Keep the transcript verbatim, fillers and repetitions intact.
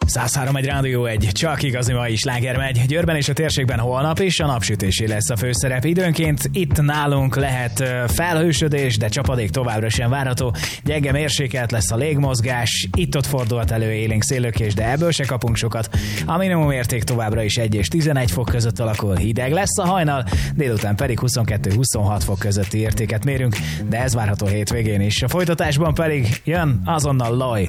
százhárom egy Rádió egy, csak igazi mai sláger megy. Győrben és a térségben holnap is a napsütésé lesz a főszerep. Időnként itt nálunk lehet felhősödés, de csapadék továbbra sem várható. Gyenge mérsékelt lesz a légmozgás, itt-ott fordulhat elő élénk széllökés, de ebből se kapunk sokat. A minimum érték továbbra is egy és tizenegy fok között alakul, hideg lesz a hajnal, délután pedig huszonkettő-huszonhat fok közötti értéket mérünk, de ez várható hétvégén is. A folytatásban pedig jön azonnal Loj.